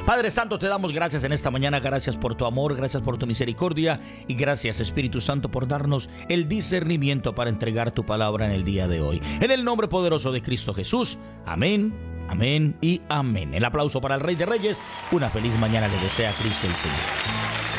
Padre Santo, te damos gracias en esta mañana. Gracias por tu amor, gracias por tu misericordia y gracias, Espíritu Santo, por darnos el discernimiento para entregar tu palabra en el día de hoy. En el nombre poderoso de Cristo Jesús. Amén, amén y amén. El aplauso para el Rey de Reyes. Una feliz mañana le desea Cristo el Señor.